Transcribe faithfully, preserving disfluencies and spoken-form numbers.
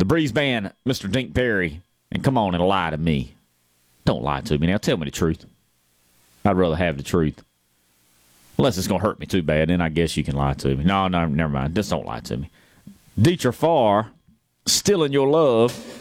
the Breeze Band, Mister Dink Perry, and come on and lie to me. Don't lie to me now. Tell me the truth. I'd rather have the truth. Unless it's going to hurt me too bad, then I guess you can lie to me. No, no, never mind. Just don't lie to me. Dietrich Farr, Stealing Your Love.